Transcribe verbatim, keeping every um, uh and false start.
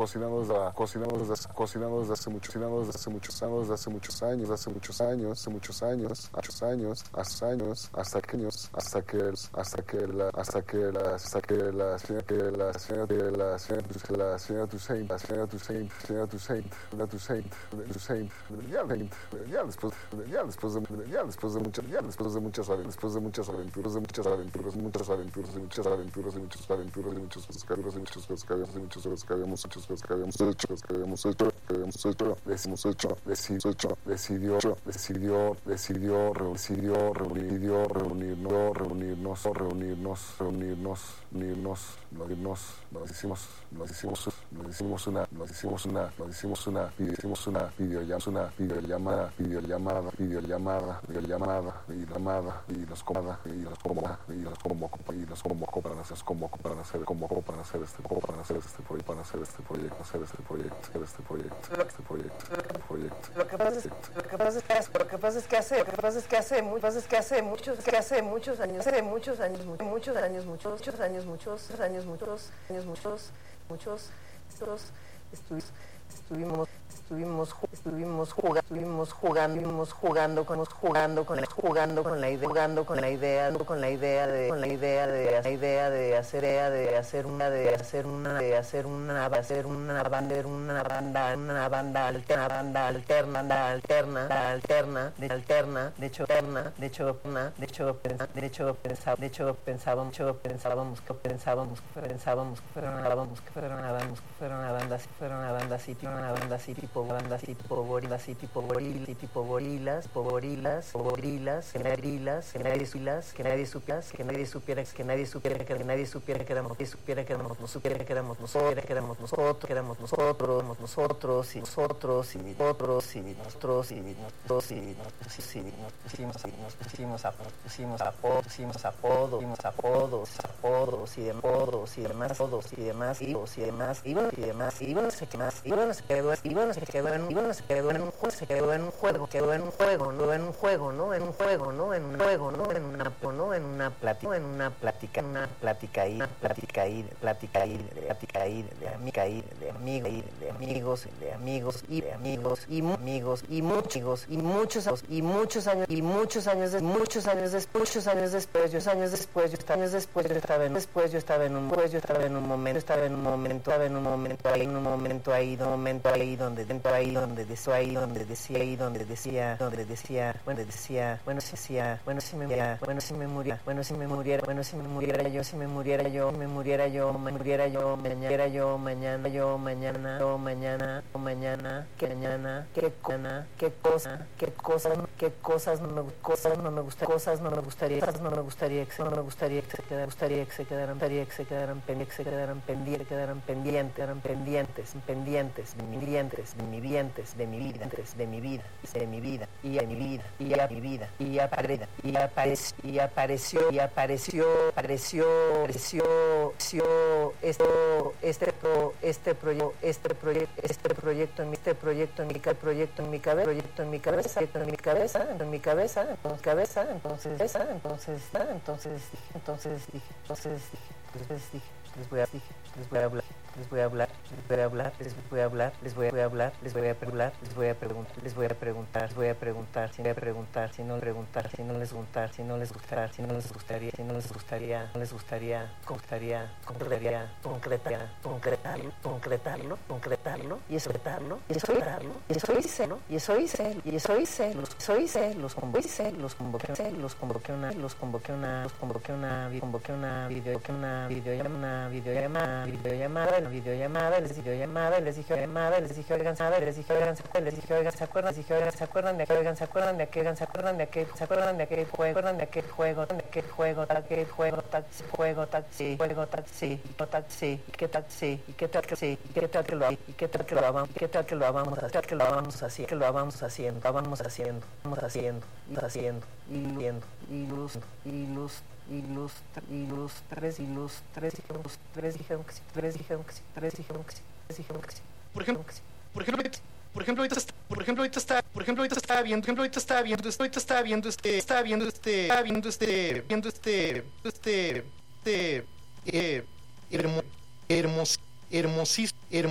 cocinando desde, cocinando desde, cocinando desde hace muchos, cocinando desde hace muchos años, desde hace muchos años, desde hace muchos años, hace muchos años, muchos años, hasta años, hasta que años, hasta que, hasta que la, hasta que la, hasta que la, que la, que la, la señora Toussaint, la señora Toussaint, señora Toussaint, la Toussaint, Toussaint, ya, ya después, ya después de, ya después de muchas, ya después de muchas, después de muchas aventuras, de muchas aventuras, muchas aventuras, de muchas aventuras, de muchas aventuras, de muchas cosas que habíamos, de muchas cosas que habíamos, de muchas cosas que habíamos, muchas cosas que habíamos hecho, que habíamos hecho, que habíamos hecho, decimos hecho, decidió, hecho, decidió, decidió, decidió, decidió, reunió, reunirnos, reunirnos, reunirnos, reunirnos, unirnos, unirnos, nos hicimos, nos hicimos, nos hicimos una, nos hicimos una, nos hicimos una, hicimos una videollamada, una videollamada, videollamada, videollamada, videollamada, videollamada, y nos convocó, y nos convocó, y nos convocó, y nos convocó para hacer, convocó para hacer, convocó para hacer este, para hacer este proyecto, para hacer este proyecto, hacer este proyecto, hacer este proyecto, este proyecto, este proyecto. Lo que pasa es, lo que pasa es que hace, lo que pasa es que hace, lo que pasa es que hace, lo que pasa es que hace muchos, que hace muchos años, hace muchos años, muchos años, muchos, muchos años, muchos años, muchos años, muchos, muchos, estos, estuvimos, estuvimos, estuvimos jugando, estuvimos jugando, estuvimos jugando con, jugando con, jugando con la idea, jugando con la idea, con la idea de, con la idea de, la idea de hacer, de hacer una, de hacer una, de hacer una, de hacer una banda, una banda, una banda alterna, banda alterna, alterna, alterna, de alterna, de hecho, alterna, de hecho, de hecho, de hecho, pensaba, de hecho, pensábamos, pensábamos, que pensábamos, pensábamos que fuera una banda, que fuera una banda, que fuera una banda, si fuera una banda así, una banda así tipo banda así tipo gorila, así tipo gorila, tipo gorilas, tipo gorilas, gorilas, que gorilas, que nadie supiera, que nadie supiera, que nadie supiera, que nadie supiera, que nadie supiera que éramos, que supiera que éramos, no supiera que éramos nosotros, que éramos nosotros, que éramos nosotros, nosotros y nosotros y nosotros y nosotros y nosotros y nos pusimos y nos pusimos a pusimos apodos, pusimos apodos, pusimos apodos, apodos y demás, y demás, todos y demás, y demás, y demás, y demás, que más, Iván se quedó, Iván se quedó en, Iván se quedó en un juego, se quedó en un juego, quedó en un juego, no en un juego, no en un juego, no en un juego, no en una, no en una plática, en una plática, una plática ahí, plática ahí, plática ahí, plática ahí, de amiga ahí, de amigos, de amigos, de amigos y de amigos y amigos y muchos y muchos y muchos años y muchos años de muchos años después, muchos años después, yo años después, yo años después yo estaba en, después yo estaba en un, pues yo estaba en un momento, estaba en un momento, estaba en un momento ahí, en un momento ahí, un momento ahí donde dentro ahí donde decía ahí donde decía ahí donde decía donde decía bueno decía bueno si decía bueno si me moría bueno si me muriera bueno si me muriera bueno si me muriera yo si me muriera yo me muriera yo me muriera yo mañana yo mañana yo mañana yo mañana o mañana que mañana qué cosa qué cosa qué cosas qué cosas no me cosas no me gusta cosas no me gustaría cosas no me gustaría que no me gustaría que se quedaran gustaría que se quedaran gustaría que se quedaran pendientes que se quedaran pendientes quedaran pendientes quedaran pendientes pendientes pendientes de mi dientes de mi vida de mi vida de mi vida y a mi vida y a mi vida y apareció y apareció y apareció y apareció apareció apareció esto este este proyecto este proyecto este proyecto en mi este proyecto en mi proyecto en mi cabeza proyecto en mi cabeza en mi cabeza en mi cabeza en mi cabeza entonces esa entonces entonces entonces dije entonces entonces dije les voy a dije les voy a hablar les voy a hablar, les voy a hablar, les voy a hablar, les voy a hablar, les voy a hablar, les voy a preguntar, les voy a preguntar, les voy a preguntar, si voy a preguntar, si no preguntar, si no les gustar, si no les gustar, si no les gustaría, si no les gustaría, no les gustaría, gustaría, concretaría, concretar, concretarlo, concretarlo, concretarlo, y eso concretarlo, y eso concretarlo, y eso hice, y eso hice, y eso hice, los eso hice, los convoqué, los convoqué, los convoqué una, los convoqué una, los convoqué una, convoqué una video, una videollamada, videollamada, videollamada, una videollamada, les dije videollamada, les dije llamada, les dije oigan, les dije oigan, les dije oigan, se acuerdan, les dije oigan, se acuerdan de aquel, oigan, se acuerdan de aquel, se acuerdan de aquel, se acuerdan de aquel juego, se acuerdan de aquel juego, de aquel juego, de aquel juego, taxi, juego, taxi, juego, taxi, taxi, y qué taxi, y qué taxi, y qué tal que lo, y qué tal que lo hagamos, qué tal que lo hagamos, que lo hagamos así, que lo vamos haciendo, vamos haciendo, vamos haciendo, y haciendo, y viendo, y luz, y luz. Y los, y los tres, y los tres dijeron, los tres dijeron que sí, tres dijeron que sí, tres dijeron que sí, tres dijeron que sí. Por ejemplo, por ejemplo, por ejemplo, ahorita está, por ejemplo, ahorita está, por ejemplo, ahorita está viendo, por ejemplo, ahorita está viendo, ahorita está viendo este, está viendo este, está viendo este, viendo este, este, este, eh, hermoso, hermos, hermosísimo,